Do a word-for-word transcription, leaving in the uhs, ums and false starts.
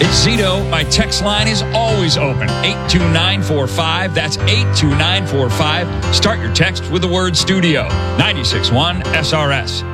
It's Zito. My text line is always open. eight two nine four five. That's eight two nine four five. Start your text with the word studio. ninety-six point one S R S.